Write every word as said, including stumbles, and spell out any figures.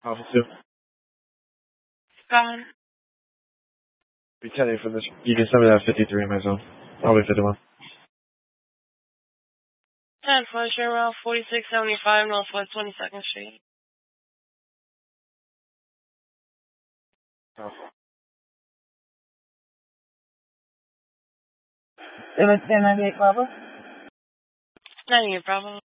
Alpha two. Gone. Be ten eight for this. You can send me that fifty-three in my zone. I'll be fifty-one. ten Pleasure Route forty-six seventy-five Northwest twenty-second Street. Oh. ninety-eight Bravo? ninety-eight Bravo.